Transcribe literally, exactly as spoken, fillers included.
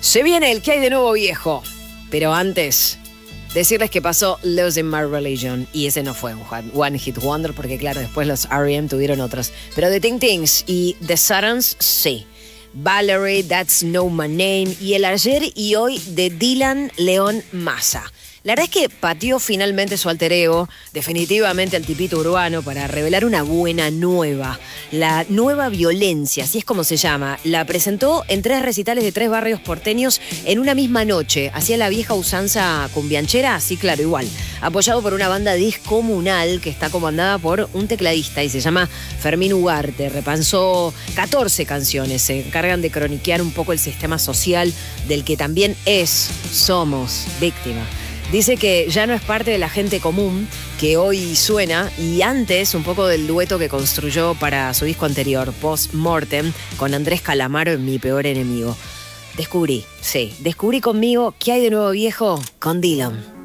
Se viene el que hay de nuevo viejo. Pero antes, decirles que pasó Losing My Religion. Y ese no fue un One Hit Wonder, porque claro, después los R E M tuvieron otros. Pero The Ting Tings y The Suttons, sí. Valerie, That's No My Name. Y el ayer y hoy de Dylan León Massa. La verdad es que pateó finalmente su alter ego, definitivamente al tipito urbano, para revelar una buena nueva. La nueva violencia, así es como se llama. La presentó en tres recitales de tres barrios porteños en una misma noche. Hacía la vieja usanza cumbianchera, así claro, igual. Apoyado por una banda discomunal que está comandada por un tecladista y se llama Fermín Ugarte. Repasó catorce canciones, se encargan de croniquear un poco el sistema social del que también es, somos, víctima. Dice que ya no es parte de la gente común que hoy suena y antes un poco del dueto que construyó para su disco anterior, Post Mortem, con Andrés Calamaro en Mi Peor Enemigo. Descubrí, sí, descubrí conmigo qué hay de nuevo viejo con Dylan.